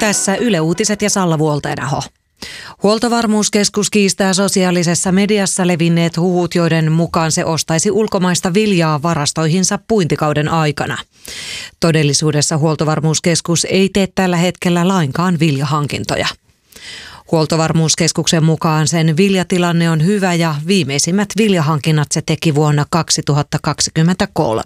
Tässä Yle Uutiset ja Salla Vuolteenaho. Huoltovarmuuskeskus kiistää sosiaalisessa mediassa levinneet huhut, joiden mukaan se ostaisi ulkomaista viljaa varastoihinsa puintikauden aikana. Todellisuudessa Huoltovarmuuskeskus ei tee tällä hetkellä lainkaan viljahankintoja. Huoltovarmuuskeskuksen mukaan sen viljatilanne on hyvä ja viimeisimmät viljahankinnat se teki vuonna 2023.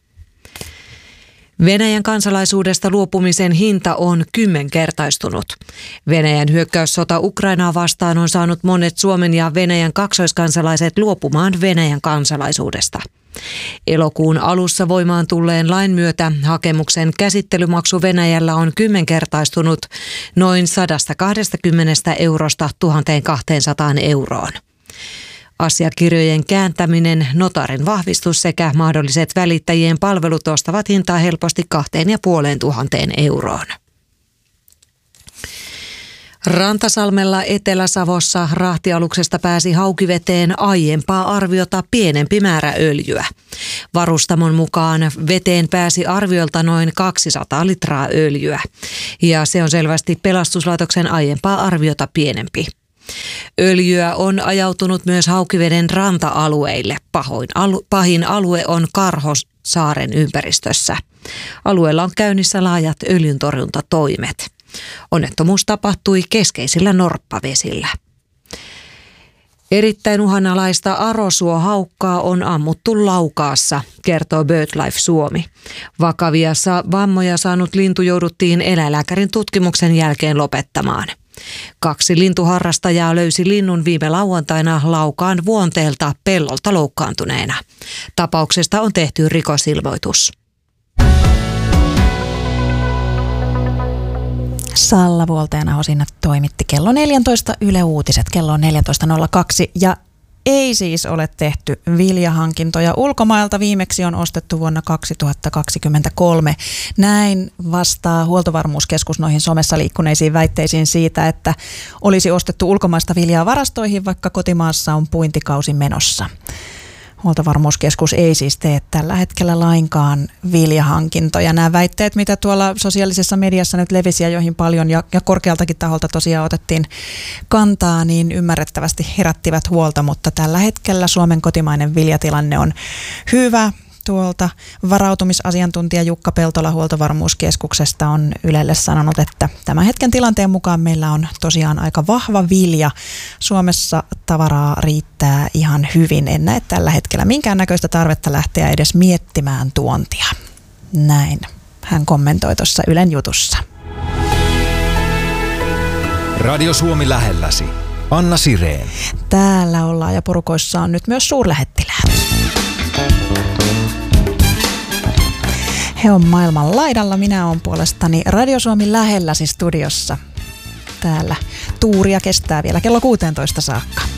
Venäjän kansalaisuudesta luopumisen hinta on 10-kertaistunut. Venäjän hyökkäyssota Ukrainaa vastaan on saanut monet Suomen ja Venäjän kaksoiskansalaiset luopumaan Venäjän kansalaisuudesta. Elokuun alussa voimaan tulleen lain myötä hakemuksen käsittelymaksu Venäjällä on 10-kertaistunut noin 120 eurosta 1200 euroon. Asiakirjojen kääntäminen, notaarin vahvistus sekä mahdolliset välittäjien palvelut ostavat hintaa helposti 2500 euroon. Rantasalmella Etelä-Savossa rahtialuksesta pääsi haukiveteen aiempaa arviota pienempi määrä öljyä. Varustamon mukaan veteen pääsi arviolta noin 200 litraa öljyä ja se on selvästi pelastuslaitoksen aiempaa arviota pienempi. Öljyä on ajautunut myös Haukiveden ranta-alueille. Pahin alue on Karhosaaren ympäristössä. Alueella on käynnissä laajat öljyntorjuntatoimet. Onnettomuus tapahtui keskeisillä norppavesillä. Erittäin uhanalaista arosuohaukkaa on ammuttu Laukaassa, kertoo BirdLife Suomi. Vakavia vammoja saanut lintu jouduttiin eläinlääkärin tutkimuksen jälkeen lopettamaan. 2 lintuharrastajaa löysi linnun viime lauantaina Laukaan Vuonteelta pellolta loukkaantuneena. Tapauksesta on tehty rikosilmoitus. Salla Vuolteenaho sinne toimitti kello 14 Yle Uutiset, kello on 14.02 ja ei siis ole tehty viljahankintoja ulkomailta. Viimeksi on ostettu vuonna 2023. Näin vastaa Huoltovarmuuskeskus noihin somessa liikkuneisiin väitteisiin siitä, että olisi ostettu ulkomaista viljaa varastoihin, vaikka kotimaassa on puintikausi menossa. Huoltovarmuuskeskus ei siis tee tällä hetkellä lainkaan viljahankintoja. Nämä väitteet, mitä tuolla sosiaalisessa mediassa nyt levisi ja joihin paljon ja korkealtakin taholta tosiaan otettiin kantaa, niin ymmärrettävästi herättivät huolta, mutta tällä hetkellä Suomen kotimainen viljatilanne on hyvä. Tuolta varautumisasiantuntija Jukka Peltola Huoltovarmuuskeskuksesta on Ylelle sanonut, että tämän hetken tilanteen mukaan meillä on tosiaan aika vahva vilja. Suomessa tavaraa riittää ihan hyvin. En näe tällä hetkellä minkäännäköistä tarvetta lähteä edes miettimään tuontia. Näin hän kommentoi tuossa Ylen jutussa. Radio Suomi lähelläsi. Anna Sireen. Täällä ollaan ja porukoissa on nyt myös suurlähettiläät. He on maailman laidalla, minä olen puolestani Radio Suomi lähelläsi studiossa. Täällä tuuria kestää vielä kello 16 saakka.